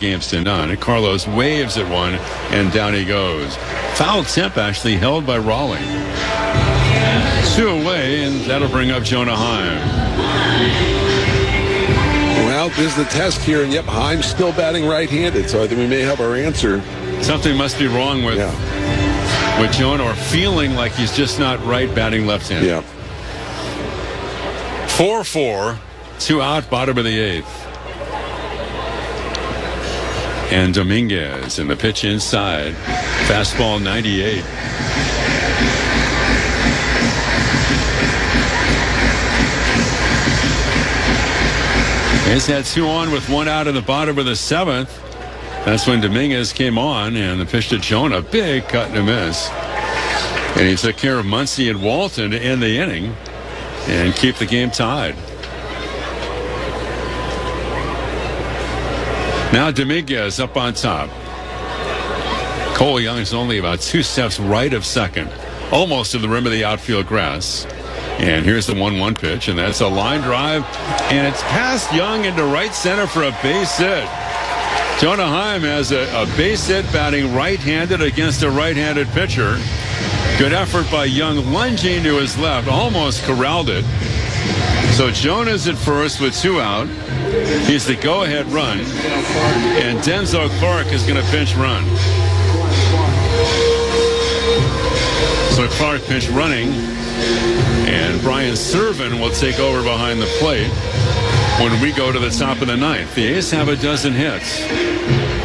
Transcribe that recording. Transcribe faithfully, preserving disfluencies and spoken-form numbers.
games to none. And Carlos waves at one, and down he goes. Foul tip actually held by Raleigh. Two away, and that'll bring up Jonah Heim. Well, this is the test here, and yep, Heim's still batting right-handed, so I think we may have our answer. Something must be wrong with, yeah. with Jonah, or feeling like he's just not right batting left-handed. Yeah. four four, two out, bottom of the eighth. And Dominguez in the pitch inside. Fastball ninety-eight. He's had two on with one out in the bottom of the seventh. That's when Dominguez came on, and the pitch to Jonah, big cut and a miss. And he took care of Muncy and Walton to end the inning and keep the game tied. Now Dominguez up on top. Cole Young's only about two steps right of second, almost to the rim of the outfield grass. And here's the one one pitch, and that's a line drive, and it's past Young into right center for a base hit. Jonah Heim has a, a base hit batting right-handed against a right-handed pitcher. Good effort by Young, lunging to his left, almost corralled it. So Jonah's at first with two out. He's the go-ahead run, and Denzel Clark is going to pinch run. So Clark pinch running, and Brian Serven will take over behind the plate when we go to the top of the ninth. The A's have a dozen hits.